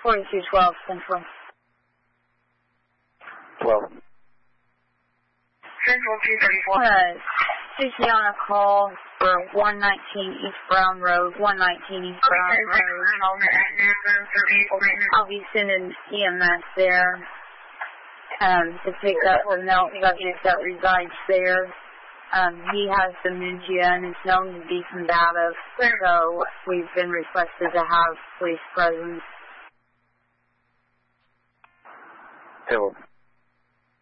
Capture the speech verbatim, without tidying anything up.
forty-two twelve Central. twelve. Central two thirty-four. Uh, Susie on a call for one nineteen East Brown Road, one nineteen East Brown Road. I'll be sending E M S there um, to pick up the male subject that resides there. Um, he has dementia and is known to be combative, so we've been requested to have police presence. Hello.